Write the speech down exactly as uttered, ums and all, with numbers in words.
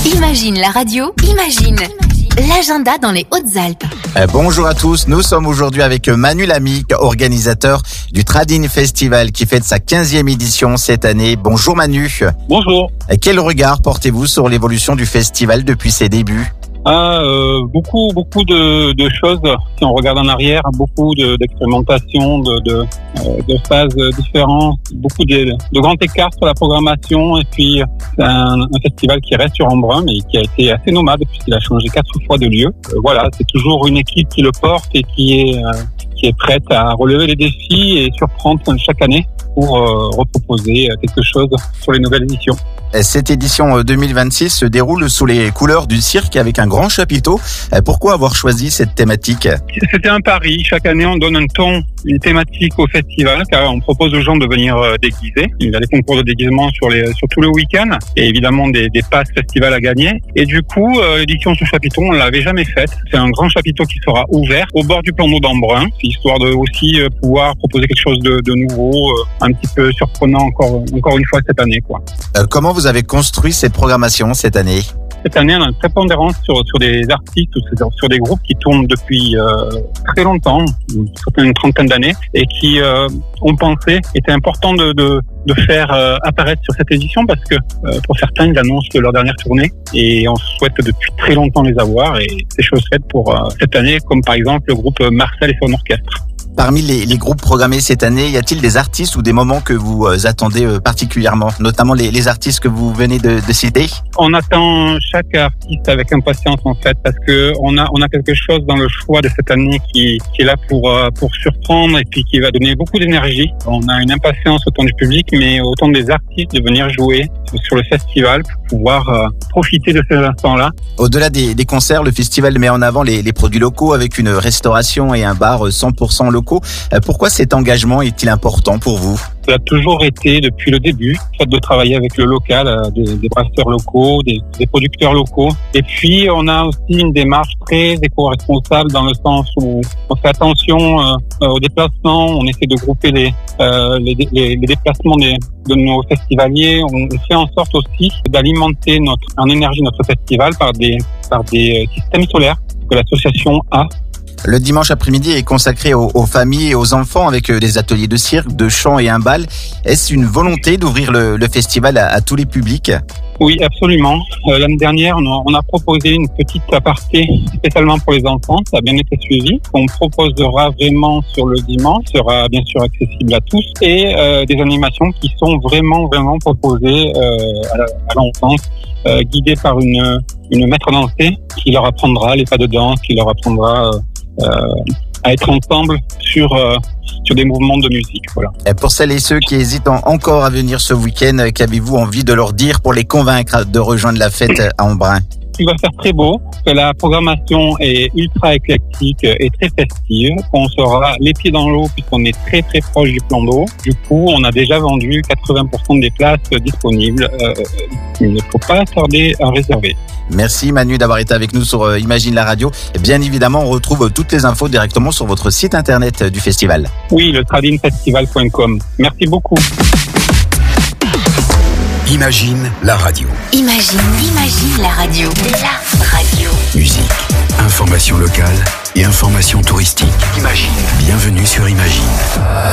Imagine la radio, imagine l'agenda dans les Hautes-Alpes. Euh, bonjour à tous, nous sommes aujourd'hui avec Manu Lamic, organisateur du Tradin Festival qui fête sa quinzième édition cette année. Bonjour Manu. Bonjour. Et quel regard portez-vous sur l'évolution du festival depuis ses débuts ? Ah, euh, beaucoup, beaucoup de, de choses. Si on regarde en arrière, beaucoup de, d'expérimentation, de, de, euh, de phases différentes, beaucoup de, de grands écarts sur la programmation. Et puis, c'est un, un festival qui reste sur Embrun, mais qui a été assez nomade puisqu'il a changé quatre fois de lieu. Euh, voilà, c'est toujours une équipe qui le porte et qui est, euh, qui est prête à relever les défis et surprendre chaque année pour euh, reproposer quelque chose sur les nouvelles éditions. Cette édition deux mille vingt-six se déroule sous les couleurs du cirque avec un grand chapiteau. Pourquoi avoir choisi cette thématique ? C'était un pari. Chaque année, on donne un ton, une thématique au festival, car on propose aux gens de venir déguiser. Il y a des concours de déguisement sur, les, sur tout le week-end et évidemment des, des passes festival à gagner. Et du coup, l'édition sous chapiteau, on ne l'avait jamais faite. C'est un grand chapiteau qui sera ouvert au bord du plan d'eau d'Embrun, histoire de aussi pouvoir proposer quelque chose de, de nouveau, un petit peu surprenant encore, encore une fois cette année, quoi. Euh, comment vous avez construit cette programmation cette année ? Cette année, on a une prépondérance sur, sur des artistes ou sur, sur des groupes qui tournent depuis euh, très longtemps, une trentaine d'années, et qui, euh, on pensait, était important de, de, de faire euh, apparaître sur cette édition parce que euh, pour certains, ils annoncent leur dernière tournée et on souhaite depuis très longtemps les avoir et c'est chose faite pour euh, cette année, comme par exemple le groupe Marcel et son orchestre. Parmi les, les groupes programmés cette année, y a-t-il des artistes ou des moments que vous euh, attendez euh, particulièrement, notamment les, les artistes que vous venez de, de citer ? On attend chaque artiste avec impatience en fait, parce que on a on a quelque chose dans le choix de cette année qui, qui est là pour euh, pour surprendre et puis qui va donner beaucoup d'énergie. On a une impatience autant du public, mais autant des artistes de venir jouer sur le festival pour pouvoir euh, profiter de ces instants-là. Au-delà des, des concerts, le festival met en avant les, les produits locaux avec une restauration et un bar cent pour cent locaux. Pourquoi cet engagement est-il important pour vous ? Ça a toujours été, depuis le début, le fait de travailler avec le local, des, des brasseurs locaux, des, des producteurs locaux. Et puis, on a aussi une démarche très éco-responsable dans le sens où on fait attention euh, aux déplacements, on essaie de grouper les, euh, les, les, les déplacements des, de nos festivaliers. On fait en sorte aussi d'alimenter notre, en énergie notre festival par des, par des systèmes solaires que l'association a. Le dimanche après-midi est consacré aux, aux familles et aux enfants avec des ateliers de cirque, de chant et un bal. Est-ce une volonté d'ouvrir le, le festival à, à tous les publics ? Oui, absolument. Euh, l'année dernière, on a, on a proposé une petite aparté spécialement pour les enfants. Ça a bien été suivi. On proposera vraiment sur le dimanche, sera bien sûr accessible à tous, et euh, des animations qui sont vraiment, vraiment proposées euh, à, la, à l'enfance, euh, guidées par une, une maître dansée qui leur apprendra les pas de danse, qui leur apprendra euh, Euh, à être ensemble sur euh, sur des mouvements de musique. Voilà. Et pour celles et ceux qui hésitent encore à venir ce week-end, qu'avez-vous envie de leur dire pour les convaincre de rejoindre la fête à Embrun ? Il va faire très beau, que la programmation est ultra éclectique et très festive, qu'on sera les pieds dans l'eau puisqu'on est très très proche du plan d'eau. Du coup, on a déjà vendu quatre-vingts pour cent des places disponibles. Euh, il ne faut pas tarder à réserver. Merci Manu d'avoir été avec nous sur Imagine la radio. Et bien évidemment, on retrouve toutes les infos directement sur votre site internet du festival. Oui, le tradin festival point com. Merci beaucoup. Imagine la radio. Imagine, imagine la radio. La radio. Musique, information locale et information touristique. Imagine. Bienvenue sur Imagine.